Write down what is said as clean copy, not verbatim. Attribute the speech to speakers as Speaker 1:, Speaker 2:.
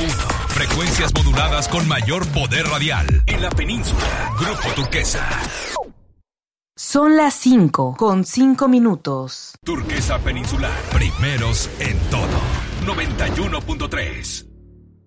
Speaker 1: Frecuencias moduladas con mayor poder radial. En la península, Grupo Turquesa.
Speaker 2: Son las 5:05.
Speaker 1: Turquesa Peninsular. Primeros en todo. 91.3.